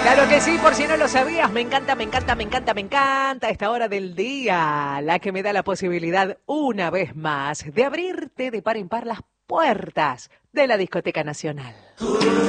Claro que sí, por si no lo sabías, me encanta, me encanta, me encanta, me encanta esta hora del día, la que me da la posibilidad una vez más de abrirte de par en par las puertas de la Discoteca Nacional.